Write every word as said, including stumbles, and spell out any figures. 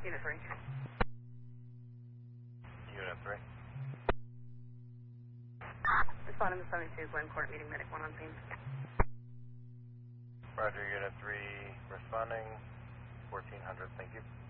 Unit three. Unit three. Responding to seventy-two Glen Court, meeting medic one on scene. Roger, Unit three responding, fourteen hundred, thank you.